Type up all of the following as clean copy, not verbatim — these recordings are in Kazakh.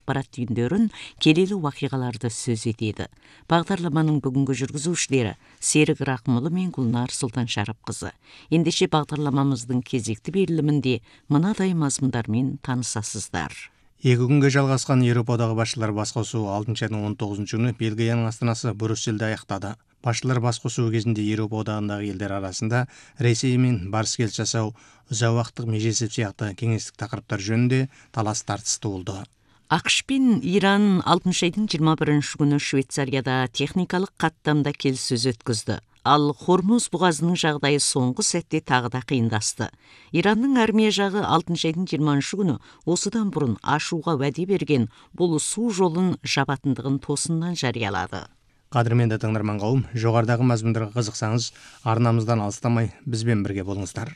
ақпарат түйіндерін, келелі уақиғаларды сөз етеді. Бағдарламаның бүгінгі жүргізушілері Серік Рақымұлы мен Гүлнар Сұлтаншарапқызы. Ендеше бағдарламамыздың кезекті берілімінде мынадай мазмұндармен танысасыздар. 2 күнге жалғасқан Еуропа одағы басшылар басқосуы 6 айның 19 күні Бельгияның астанасы Брюссельде аяқтады. Басшылар басқосуы кезінде Еуропа одағындағы елдер арасында Ресеймен барыс-келіс жасау, ұзақ уақыттық межесіп сияқты кеңестік тақырыптар жөнінде талас тартысты болды. ақш пен Иран 6 айдың 21 күні Швейцарияда техникалық қаттамда келіссөз өткізді. Ал Хормуз бұғазының жағдайы соңғы сәтте тағы да қиындасты. Иранның армия жағы 6 айдың 20 күні осыдан бұрын ашуға уәде берген бұл су жолын жабатындығын тосыннан жариялады. Қадірменді тыңдарман қауым, жоғарыдағы мазмұндарға қызықсаңыз, арнамыздан алыстамай бізбен бірге болыңыздар.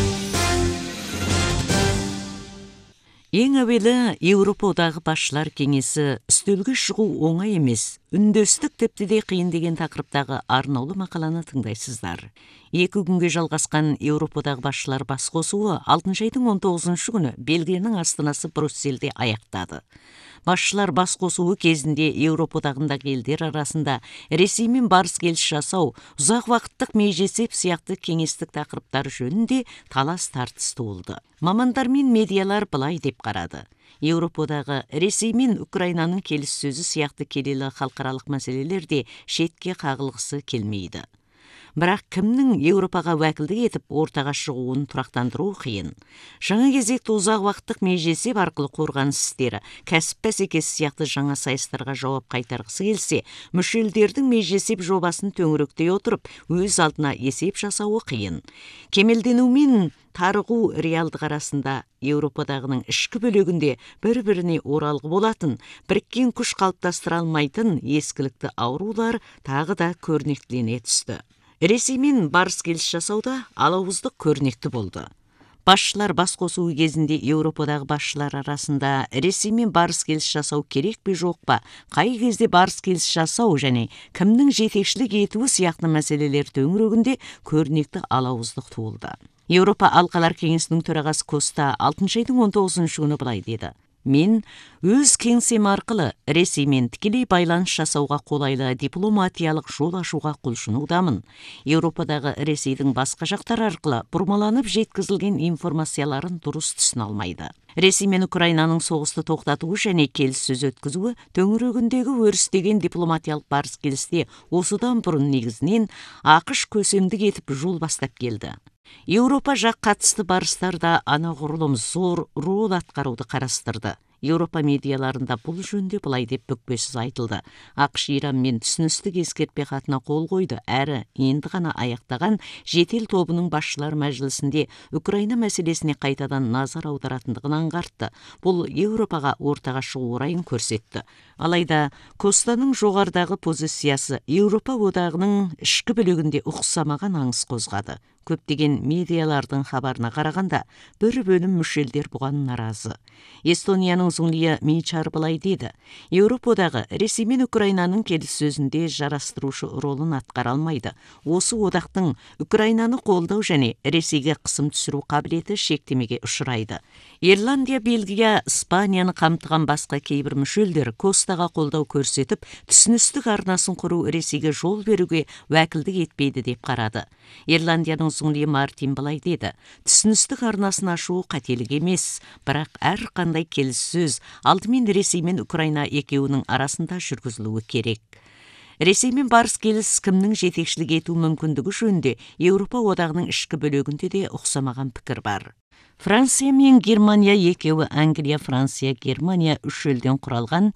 Ең әуелі Еуропа одағы басшылар кеңесі үстелге шығу оңай емес, үндестік тіпті де қиын деген тақырыптағы арнаулы мақаланы тыңдайсыздар. 2 күнге жалғасқан Еуропа одағы басшылар басқосуы 6 айдың 19 күні Бельгияның астанасы Брюссельде аяқтады. Басшылар басқосуы кезінде Еуропа одағындағы елдер арасында Ресеймен барыс-келіс жасау, ұзақ уақыттық межесеп сияқты кеңестік тақырыптар жөнінде талас тартысты болды. Мамандар мен медиалар былай деп қарады. Еуропа одағы Ресей мен Украинаның келіссөзі сияқты келелі халықаралық мәселелерде шетке қағылғысы келмейді. Бірақ кімнің Еуропаға уәкілдік етіп ортаға шығуын тұрақтандыру қиын. Жаңа кезекті ұзақ уақыттық межесеп арқылы қорғаныс істері, кәсіп бәсекесі сияқты жаңа сайыстарға жауап қайтарғысы келсе, мүшелдердің межесеп жобасын төңіректей отырып, өз алдына есеп жасауы қиын. Кемелденумен тарығу реалдық арасында Еуропадағының ішкі бөлігінде бір-біріне оралғы болатын, біріккен күш қалыптастыра алмайтын ескілікті аурулар тағы да көрнектілене түсті. Ресеймен барыс-келіс жасауда алауыздық көрнекті болды. Басшылар басқосуы кезінде Еуропадағы басшылар арасында Ресеймен барыс-келіс жасау керек пе жоқ па, қай кезде барыс-келіс жасау және кімнің жетекшілік етуі сияқты мәселелер төңірегінде көрнекті алауыздық туылды. Еуропа алқалар кеңесінің төрағасы Коста 6 айдың 19 күні былай деді. Мен өз кеңсем арқылы Ресеймен тікелей байланыс жасауға қолайлы дипломатиялық жол ашуға құлшынудамын. Еуропадағы Ресейдің басқа жақтар арқылы бұрмаланып жеткізілген информацияларын дұрыс түсіне алмайды. Ресей мен Украинаның соғысты тоқтатуы және келіссөз өткізуі төңірегіндегі өрістеген дипломатиялық барыс-келісте осыдан бұрын негізінен ақш көсемдік етіп жол бастап келді. Еуропа жақ қатысты барыстарда анағұрлым зор рол атқаруды қарастырды. Еуропа медиаларында бұл жөнде былай деп бүкпесіз айтылды. ақш Иранмен түсіністік ескертпе хатына қол қойды, әрі енді ғана аяқтаған жетел тобының басшылар мәжілісінде Украина мәселесіне қайтадан назар аударатындығын аңғартты. Бұл Еуропаға ортаға шығу орайын көрсетті. Алайда Костаның жоғарыдағы позициясы Еуропа одағының ішкі бөлігінде ұқсамаған аңыс қозғады. Көптеген медиалардың хабарына қарағанда, бір бөлім мүшелдер бұған наразы. Эстонияның Зунлия Мичар былай деді. Еуропа одағы Ресей мен Украинаның келіссөзінде жарастырушы ролын атқара алмайды. Осы одақтың Украинаны қолдау және Ресейге қысым түсіру қабілеті шектемеге ұшырайды. Ирландия, Бельгия, Испанияны қамтыған басқа кейбір мүшелдер Костаға қолдау көрсетіп, түсіністік арнасын құру Ресейге жол беруге уәкілдік етпейді деп қарады. Ирландияның Зунли Мартин былай деді. Түсіністік арнасын ашу қателік емес, бірақ әрқандай келіссөз алдымен Ресей мен Украина екеуінің арасында жүргізілуі керек. Ресеймен барыс-келіс кімнің жетекшілік ету мүмкіндігі жөнінде Еуропа одағының ішкі бөлігінде де ұқсамаған пікір бар. Франция мен Германия екеуі Англия, Франция, Германия үш елден құралған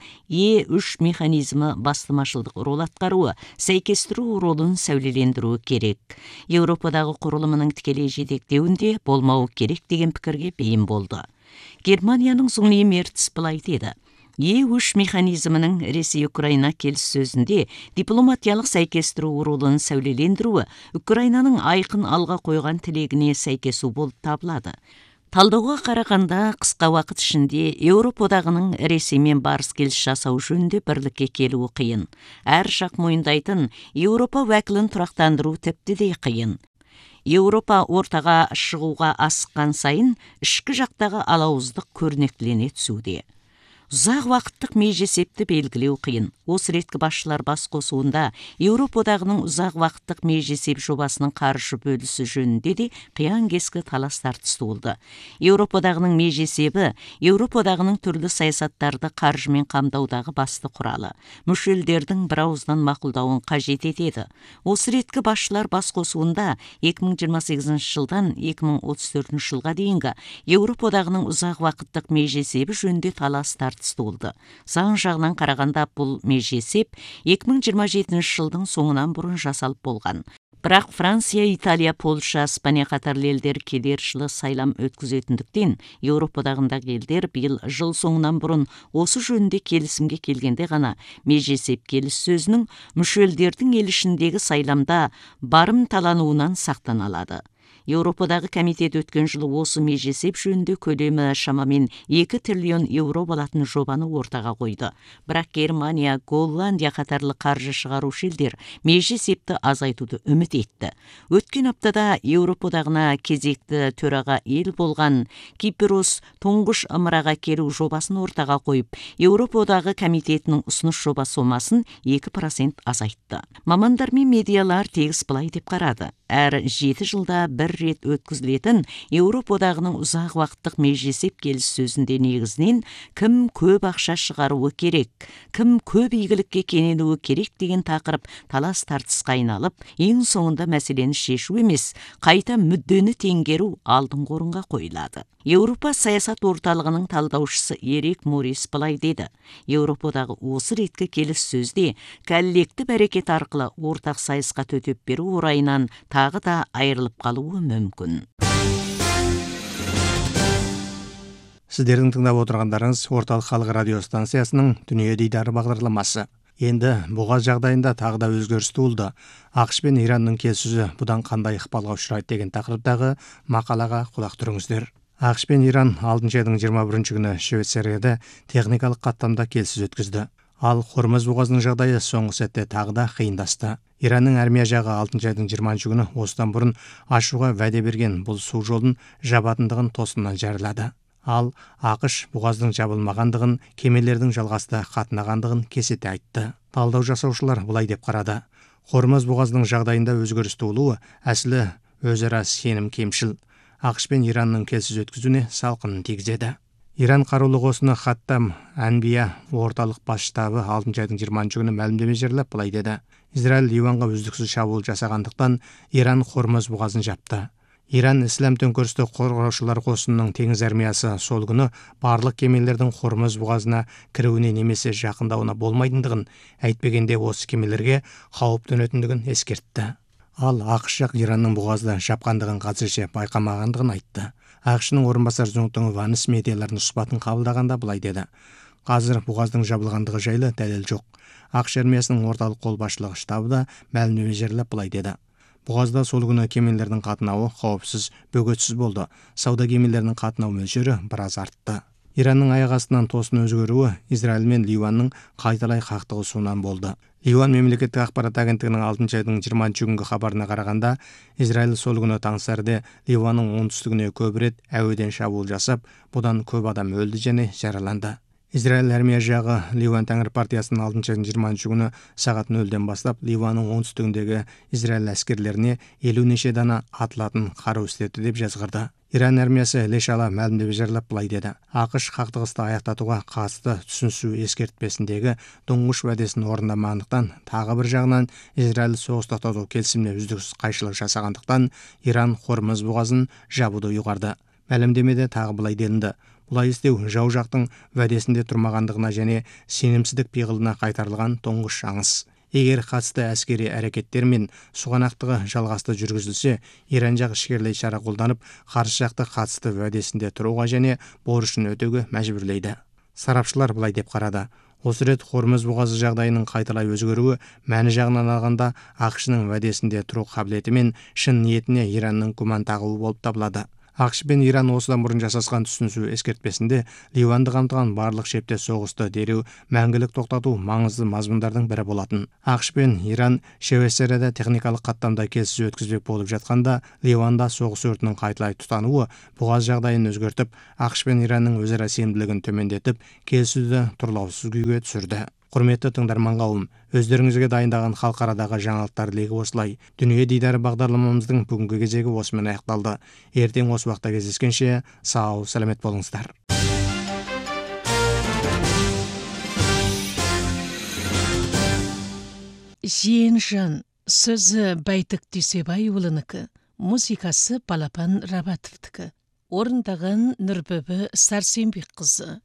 Е3 механизмі бастамашылдық рол атқаруы, сәйкестіру ролын сәулелендіруі керек. Еуропадағы құрылымының тікелей жетектеуінде болмауы керек деген пікірге бейім болды. Германияның Зунли Мерц былай деді. Е3 механизмінің Ресей-Украина келіссөзінде дипломатиялық сәйкестіру ролын сәулелендіруі Украинаның айқын алға қойған тілегіне сәйкесу болып табылады. Талдауға қарағанда қысқа уақыт ішінде Еуропа одағының Ресеймен барыс-келіс жасау жөнінде бірлікке келуі қиын. Әр жақ мойындайтын Еуропа уәкілін тұрақтандыру тіпті де қиын. Еуропа ортаға шығуға асыққан сайын ішкі жақтағы алауыздық көрнектілене түсуде. Ұзақ уақыттық межесепті белгілеу қиын. Осы реткі басшылар бас қосуында Еуропа одағының ұзақ уақыттық межесеп жобасының қаржы бөлісі жөнінде де қиян кескі талас тартысты болды. Еуропа одағының межесебі Еуропа одағының түрлі саясаттарды қаржымен қамдаудағы басты құралы. Мүшелдердің бір ауыздан мақұлдауын қажет етеді. Осы реткі басшылар бас қосуында 2028 жылдан 2034 жылға дейінгі Еуропа одағының ұзақ уақыттық межесебі жөнінде талас тартысты болды. Заң жағынан қарағанда бұл межесеп 2027 жылдың соңынан бұрын жасалып болған. Бірақ Франция, Италия, Польша, Испания қатарлы елдер келер жылы сайлам өткізетіндіктен, Еуропа одағындағы елдер биыл жыл соңынан бұрын осы жөнінде келісімге келгенде ғана межесеп келіссөзінің мүшелдердің ел ішіндегі сайламда барымталануынан сақтана алады. Еуропадағы комитет өткен жылы осы межесеп жөнінде көлемі шамамен 2 триллион еуро болатын жобаны ортаға қойды. Бірақ Германия, Голландия қатарлы қаржы шығарушы елдер межесепті азайтуды үміт етті. Өткен аптада Еуропа одағына кезекті төраға ел болған Кипрос тұңғыш ымыраға келу жобасын ортаға қойып, Еуропа одағы комитетінің ұсыныс жоба сомасын 2% азайтты. Мамандар мен медиалар тегіс былай деп қарады. Әр 7 жылда бір рет өткізілетін Еуропа одағының ұзақ уақыттық межесеп келіссөзінде негізінен кім көп ақша шығаруы керек, кім көп игілікке кенелуі керек деген тақырып талас тартысқа айналып, ең соңында мәселені шешу емес, қайта мүддені теңгеру алдыңғы орынға қойылады. Еуропа саясат орталығының талдаушысы Эрик Морис былай деді: Еуропа одағы осы реткі келіссөзде коллектив әрекет арқылы ортақ сайысқа төтеп беру орайынан тағы да айырылып қалуы мүмкін. Сіздердің тыңдап отырғандарыңыз орталық халық радио станциясының Дүние дидары бағдарламасы. Енді бұғаз жағдайында тағы да өзгеріс туылды. ақш пен Иранның келіссөзі бұдан қандай ықпалға ұшырайды деген тақырыптағы мақалаға құлақ түріңіздер. ақш пен Иран 6 айдың 21 күні Швейцарияда техникалық қаттамда келіссөз өткізді. Ал Хормuz бұғазының жағдайы соңғы сәтте тағы да қиындасты. Иранның армия жағы 6 айдың 20 күні осыдан бұрын ашуға вәде берген бұл су жолын жабатындығын тосыннан жариялады. Ал ақш бұғаздың жабылмағандығын, кемелердің жалғасты қатынағандығын кесете айтты. Талдау жасаушылар былай деп қарады: Хормuz бұғазының жағдайында өзгеріс туылуы әсілі өзара сенім кемшіл. ақш пен Иранның келіссөз өткізуіне салқынын тигізеді. Иран қарулы қосыны Хаттам Әнбия орталық бас штабы 6 айдың 20 күні мәлімдеме жерлеп былай деді: Израиль Ливанға үздіксіз шабуыл жасағандықтан Иран Хормuz бұғазын жапты. Иран Ислам төңкерісті қорғаушылар қосынының теңіз армиясы сол күні барлық кемелердің Хормuz бұғазына кіруіне немесе жақындауына болмайтындығын, әйтпегенде осы кемелерге қауіп төнетіндігін ескертті. Ал ақш жақ Иранның бұғазды жапқандығын қазірше байқамағандығын айтты. ақш-ның орынбасар Зоңтоң Ванс медиалардың сұхбатын қабылдағанда былай деді: Қазір бұғаздың жабылғандығы жайлы дәлел жоқ. ақш армиясының орталық қолбасшылығы штабы да мәлімдеме жерлеп былай деді: Бұғазда сол күні кемелердің қатынауы қауіпсіз, бөгетсіз болды. Сауда кемелерінің қатынау мөлшері біраз артты. Иранның аяқ астынан тосын өзгеруі Израиль мен Ливанның қайталай қақтығысуынан болды. Ливан мемлекеттік ақпарат агенттігінің 6 айдың 20 күнгі хабарына қарағанда, Израиль сол күні таңсәрде Ливанның оңтүстігіне көп рет әуеден шабуыл жасап, бұдан көп адам өлді және жараланды. Израиль армия жағы Ливан Тәңір партиясының 6 айдың 20 күні сағат 0-ден бастап Ливанның оңтүстігіндегі Израиль әскерлеріне 50 неше дана атылатын қару істетті деп жазғырды. Иран армиясы іле-шала мәлімдеме жарлап былай деді: ақш қақтығысты аяқтатуға қатысты түсінісу ескертпесіндегі тұңғыш уәдесін орындамағандықтан, тағы бір жағынан Израиль соғыс тоқтату келісіміне үздіксіз қайшылық жасағандықтан Иран Хормuz бұғазын жабуды ұйғарды. Мәлімдемеде тағы былай делінді: бұлай істеу жау жақтың уәдесінде тұрмағандығына және сенімсіздік пиғылына қайтарылған тұңғыш аңыз. Егер қатысты әскери әрекеттер мен сұғанақтығы жалғасты жүргізілсе, Иран жақ ішкерлей шара қолданып, қарсы жақты қатысты уәдесінде тұруға және борышын өтеуге мәжбүрлейді. Сарапшылар былай деп қарады: осы рет Хормuz бұғазы жағдайының қайталай өзгеруі мәні жағынан алғанда ақш-ның уәдесінде тұру қабілеті мен шын ниетіне Иранның күмән тағуы болып табылады. АКШ пен Иран осыдан бұрын жасасқан түсінісу эскертпесінде Ливанды қамтыған барлық шептес соғысты дереу мәңгілік тоқтату маңызды мазмұндардың бірі болатын. АКШ пен Иран Швейцарияда техникалық қаттамда келіссөз өткізбек болып жатқанда, Ливанда соғыс өртінің қайталай тұтануы бұғаз жағдайын өзгертіп, АКШ пен Иранның өзара сенімділігін төмендетіп, келіссөзді тұрлаусыз күйге түсірді. Құрметті тыңдарман қауым, өздеріңізге дайындаған халықарадағы жаңалықтар легі осылай. Дүние дидары бағдарламамыздың бүгінгі кезегі осымен аяқталды. Ертең осы уақытта кездескенше сау, сәлемет болыңыздар. Жиенжан, сөзі Байтық Дүйсебайұлынікі, музыкасы Балапан Рабатовтікі. Орындаған Нұрбөбі Сарсенбек қызы.